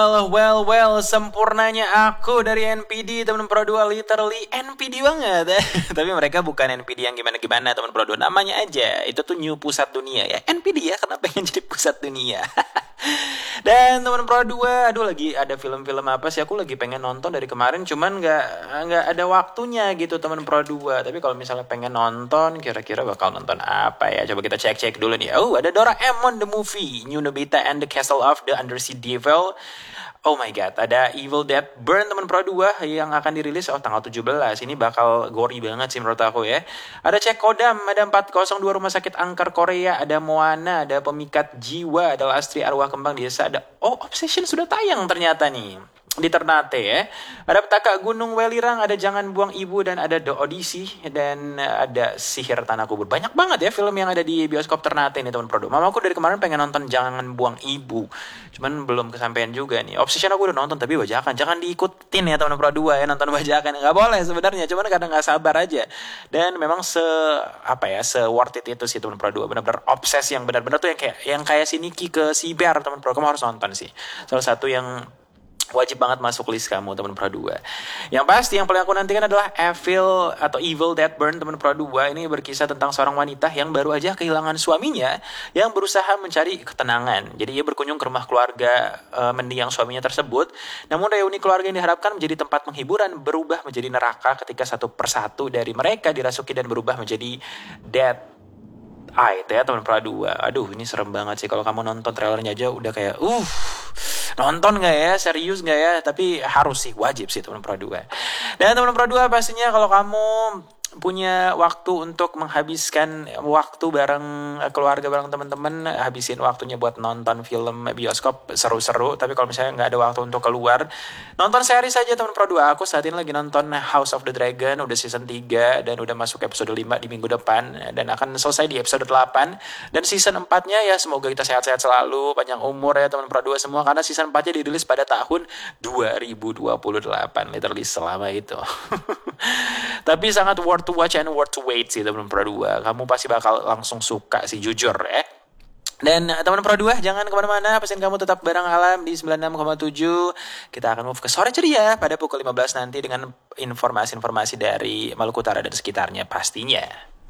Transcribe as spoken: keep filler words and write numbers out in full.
Well, well, well, sempurnanya aku dari N P D, teman Pro dua, literally N P D banget. Tapi mereka bukan N P D yang gimana-gimana, teman Pro dua. Namanya aja, itu tuh New Pusat Dunia ya. N P D ya, karena pengen jadi pusat dunia. Dan teman Pro dua, aduh lagi ada film-film apa sih? Aku lagi pengen nonton dari kemarin, cuman nggak nggak ada waktunya gitu teman Pro dua. Tapi kalau misalnya pengen nonton, kira-kira bakal nonton apa ya? Coba kita cek-cek dulu nih. Oh, ada Doraemon the Movie, New Nobita and the Castle of the Undersea Devil. Oh my god, ada Evil Dead Burn teman Pro dua yang akan dirilis oh tanggal tujuh belas. Ini bakal gory banget sih menurut aku ya. Ada Cek Kodam, ada empat nol dua Rumah Sakit Angker Korea, ada Moana, ada Pemikat Jiwa, ada Lastri Arwah Kembang Desa, ada Oh Obsession sudah tayang ternyata nih di Ternate ya. Ada Petaka Gunung Welirang, ada Jangan Buang Ibu, dan ada The Odyssey, dan ada Sihir Tanah Kubur. Banyak banget ya film yang ada di bioskop Ternate nih teman Pro dua. Mamaku dari kemarin pengen nonton Jangan Buang Ibu, cuman belum kesampaian juga nih. Obsession aku udah nonton tapi bajakan, jangan diikutin ya teman Pro dua ya, nonton bajakan nggak boleh sebenarnya, cuman kadang nggak sabar aja. Dan memang se apa ya se worth it itu sih teman Pro dua, benar-benar obses yang benar-benar tuh yang kayak yang kayak si Niki ke si Bear teman Pro, kamu harus nonton sih. Salah satu yang wajib banget masuk list kamu teman Pro dua. Yang pasti yang paling aku nantikan adalah Evil atau Evil Dead Burn teman Pro dua. Ini berkisah tentang seorang wanita yang baru aja kehilangan suaminya yang berusaha mencari ketenangan. Jadi ia berkunjung ke rumah keluarga uh, mendiang suaminya tersebut. Namun reuni keluarga yang diharapkan menjadi tempat penghiburan berubah menjadi neraka ketika satu persatu dari mereka dirasuki dan berubah menjadi dead eye ya teman Pro dua. Aduh ini serem banget sih, kalau kamu nonton trailernya aja udah kayak uh nonton gak ya, serius gak ya, tapi harus sih, wajib sih teman Pro dua. Dan teman Pro dua pastinya kalau kamu punya waktu untuk menghabiskan waktu bareng keluarga, bareng teman-teman, habisin waktunya buat nonton film bioskop seru-seru. Tapi kalau misalnya nggak ada waktu untuk keluar, nonton series aja teman Pro dua. Aku saat ini lagi nonton House of the Dragon, udah season tiga dan udah masuk episode lima di minggu depan, dan akan selesai di episode delapan. Dan season empatnya ya semoga kita sehat-sehat selalu, panjang umur ya teman Pro dua semua, karena season empatnya dirilis pada tahun dua ribu dua puluh delapan, literally selama itu. Tapi sangat worth to watch and worth to wait sih teman Pro dua. Kamu pasti bakal langsung suka sih, jujur ya. Dan teman Pro dua jangan kemana-mana, pastiin kamu tetap bareng Alam di sembilan puluh enam koma tujuh. Kita akan move ke Sore Ceria pada pukul lima belas nanti dengan informasi-informasi dari Maluku Utara dan sekitarnya pastinya.